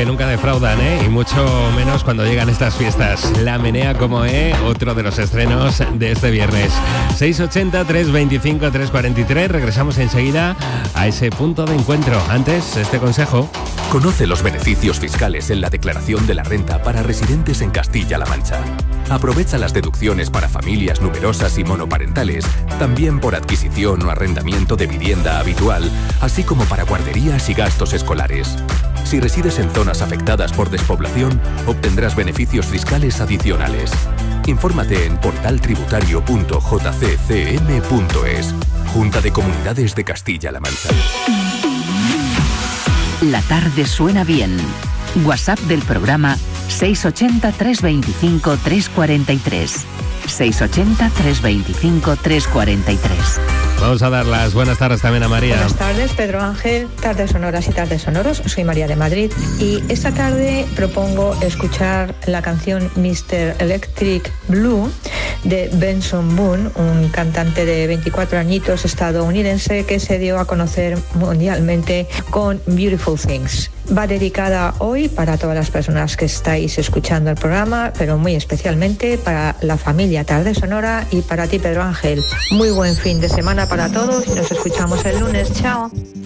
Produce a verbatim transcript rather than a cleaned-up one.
que nunca defraudan, ¿eh? Y mucho menos cuando llegan estas fiestas. La Menea como E, otro de los estrenos de este viernes. seis ochenta, trescientos veinticinco, trescientos cuarenta y tres. Regresamos enseguida a ese punto de encuentro. Antes, este consejo. Conoce los beneficios fiscales en la declaración de la renta para residentes en Castilla-La Mancha. Aprovecha las deducciones para familias numerosas y monoparentales, también por adquisición o arrendamiento de vivienda habitual, así como para guarderías y gastos escolares. Si resides en zonas afectadas por despoblación, obtendrás beneficios fiscales adicionales. Infórmate en portal tributario punto j c c m punto es. Junta de Comunidades de Castilla-La Mancha. La tarde suena bien. WhatsApp del programa seis ochenta, trescientos veinticinco, trescientos cuarenta y tres. seis ochenta, trescientos veinticinco, trescientos cuarenta y tres. Vamos a dar las buenas tardes también a María. Buenas tardes, Pedro Ángel, tardes sonoras y tardes sonoros. Soy María de Madrid y esta tarde propongo escuchar la canción mister Electric Blue de Benson Boone, un cantante de veinticuatro añitos estadounidense que se dio a conocer mundialmente con Beautiful Things. Va dedicada hoy para todas las personas que estáis escuchando el programa, pero muy especialmente para la familia Tarde Sonora y para ti, Pedro Ángel. Muy buen fin de semana para todos y nos escuchamos el lunes. Chao.